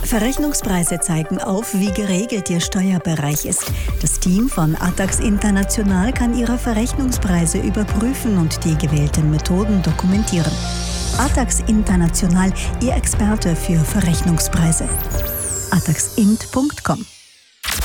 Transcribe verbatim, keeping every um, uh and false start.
Verrechnungspreise zeigen auf, wie geregelt Ihr Steuerbereich ist. Das Team von Atax International kann Ihre Verrechnungspreise überprüfen und die gewählten Methoden dokumentieren. Atax International, Ihr Experte für Verrechnungspreise. ataxint punkt com